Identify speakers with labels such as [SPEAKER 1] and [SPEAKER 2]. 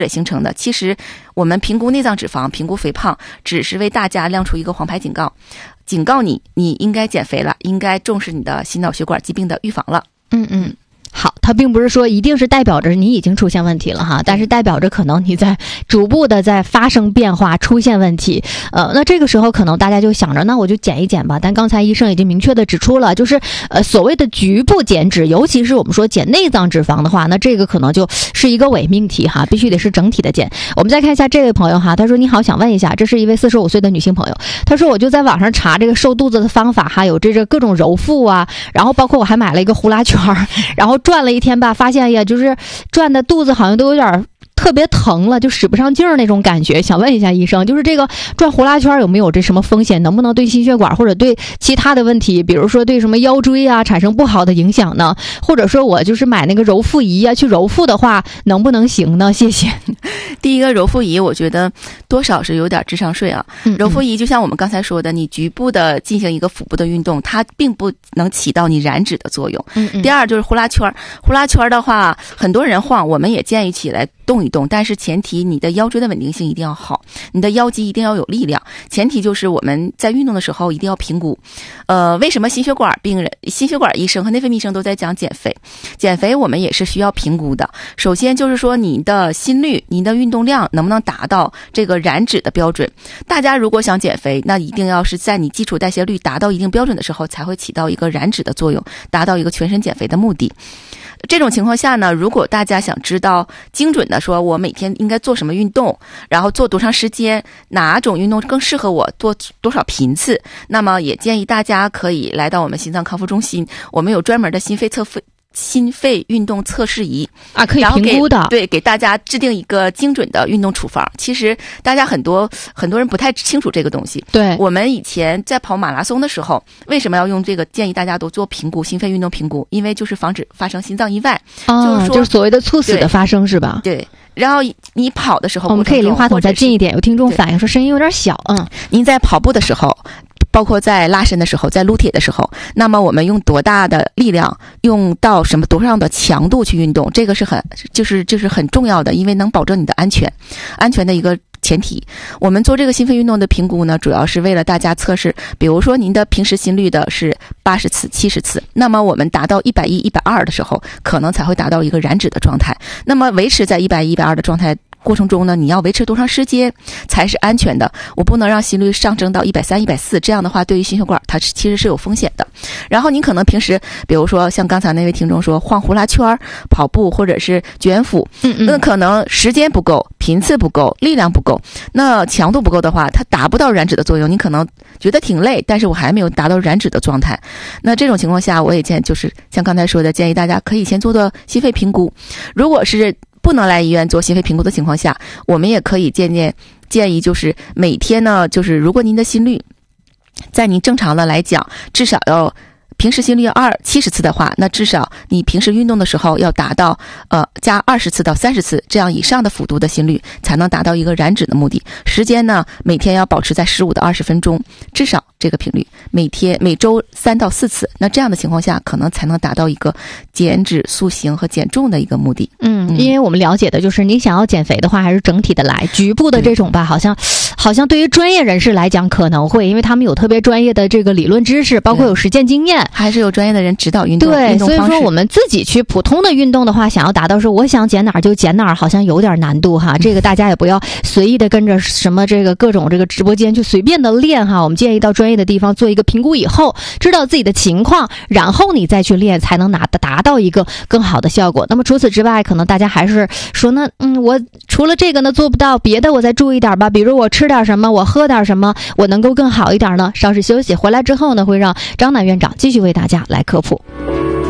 [SPEAKER 1] 形成的。其实我们评估内脏脂肪、评估肥胖，只是为大家亮出一个黄牌警告，警告你应该减肥了，应该重视你的心脑血管疾病的预防了。
[SPEAKER 2] 好，它并不是说一定是代表着你已经出现问题了哈，但是代表着可能你在逐步的在发生变化，出现问题。那这个时候可能大家就想着，那我就减一减吧。但刚才医生已经明确的指出了，就是所谓的局部减脂，尤其是我们说减内脏脂肪的话，那这个可能就是一个伪命题哈，必须得是整体的减。我们再看一下这位朋友哈，他说你好，想问一下，这是一位45岁的女性朋友，他说我就在网上查这个瘦肚子的方法哈，有这个各种揉腹啊，然后包括我还买了一个呼啦圈，然后转了一天吧，发现呀，就是转的肚子好像都有点特别疼了，就使不上劲儿那种感觉。想问一下医生，就是这个转呼啦圈有没有这什么风险？能不能对心血管或者对其他的问题，比如说对什么腰椎啊产生不好的影响呢？或者说我就是买那个揉腹仪啊，去揉腹的话能不能行呢？谢谢。
[SPEAKER 1] 第一个揉腹仪，我觉得多少是有点智商税啊。揉腹仪就像我们刚才说的，你局部的进行一个腹部的运动，它并不能起到你燃脂的作用。第二就是呼啦圈，呼啦圈的话，很多人晃，我们也建议起来动一动，但是前提你的腰椎的稳定性一定要好，你的腰肌一定要有力量。前提就是我们在运动的时候一定要评估。为什么心血管病人、心血管医生和内分泌医生都在讲减肥？减肥我们也是需要评估的。首先就是说你的心率、你的运动量能不能达到这个燃脂的标准。大家如果想减肥，那一定要是在你基础代谢率达到一定标准的时候，才会起到一个燃脂的作用，达到一个全身减肥的目的。这种情况下呢，如果大家想知道精准的说我每天应该做什么运动，然后做多长时间，哪种运动更适合我，做多少频次，那么也建议大家可以来到我们心脏康复中心，我们有专门的心肺运动测试仪
[SPEAKER 2] 啊，可以评估的。
[SPEAKER 1] 对，给大家制定一个精准的运动处方。其实大家很多人不太清楚这个东西。
[SPEAKER 2] 对，
[SPEAKER 1] 我们以前在跑马拉松的时候，为什么要用这个？建议大家都做评估，心肺运动评估，因为就是防止发生心脏意外。
[SPEAKER 2] 就是所谓的猝死的发生，是吧？
[SPEAKER 1] 对。然后你跑的时候，
[SPEAKER 2] 我们可以离话筒再近一点。有听众反映说声音有点小。
[SPEAKER 1] 您在跑步的时候，包括在拉伸的时候，在撸铁的时候，那么我们用多大的力量，用到多少的强度去运动，这个是很重要的，因为能保证你的安全的一个前提。我们做这个心肺运动的评估呢，主要是为了大家测试，比如说您的平时心率的是80次、70次，那么我们达到110、120的时候，可能才会达到一个燃脂的状态。那么维持在110、120的状态过程中呢，你要维持多长时间才是安全的？我不能让心率上升到130、140，这样的话对于心血管它其实是有风险的。然后您可能平时比如说像刚才那位听众说晃呼啦圈、跑步或者是卷腹，那可能时间不够、频次不够、力量不够，那强度不够的话，它达不到燃脂的作用。你可能觉得挺累，但是我还没有达到燃脂的状态。那这种情况下，我也就是像刚才说的，建议大家可以先做做心肺评估。如果是不能来医院做心肺评估的情况下，我们也可以建议就是每天呢，就是如果您的心率在您正常的来讲，至少要平时心率要70次的话，那至少你平时运动的时候要达到加20次到30次这样以上的幅度的心率，才能达到一个燃脂的目的。时间呢，每天要保持在15到20分钟，至少这个频率，每周3到4次。那这样的情况下，可能才能达到一个减脂塑形和减重的一个目的。
[SPEAKER 2] 因为我们了解的就是你想要减肥的话，还是整体的来，局部的这种吧，好像对于专业人士来讲可能会，因为他们有特别专业的这个理论知识，包括有实践经验，
[SPEAKER 1] 还是有专业的人指导运动。
[SPEAKER 2] 对，所以说我们自己去普通的运动的话，想要达到说我想减哪儿就减哪儿，好像有点难度哈。这个大家也不要随意的跟着什么这个各种这个直播间去随便的练哈。我们建议到专业的地方做一个评估以后，知道自己的情况，然后你再去练，才能达到一个更好的效果。那么除此之外，可能大家还是说呢，我除了这个呢做不到，别的我再注意点吧，比如我吃点什么，我喝点什么，我能够更好一点呢？稍事休息，回来之后呢，会让张楠院长继续为大家来科普。